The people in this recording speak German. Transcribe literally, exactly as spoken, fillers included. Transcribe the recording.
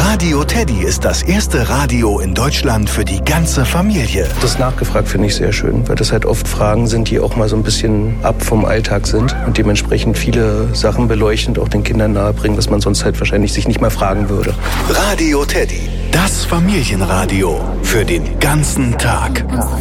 Radio Teddy ist das erste Radio in Deutschland für die ganze Familie. Das nachgefragt finde ich sehr schön, weil das halt oft Fragen sind, die auch mal so ein bisschen ab vom Alltag sind und dementsprechend viele Sachen beleuchtend auch den Kindern nahebringen, was man sonst halt wahrscheinlich sich nicht mal fragen würde. Radio Teddy, das Familienradio für den ganzen Tag.